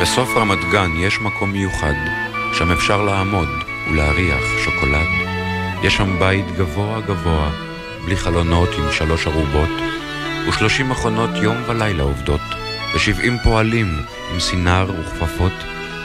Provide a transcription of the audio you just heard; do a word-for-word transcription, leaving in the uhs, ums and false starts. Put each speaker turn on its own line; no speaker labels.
בסוף רמת גן יש מקום מיוחד, שם אפשר לעמוד ולהריח שוקולד. יש שם בית גבוה גבוה, בלי חלונות עם שלוש ערובות, ושלושים מכונות יום ולילה עובדות, ושבעים פועלים עם סינר וכפפות,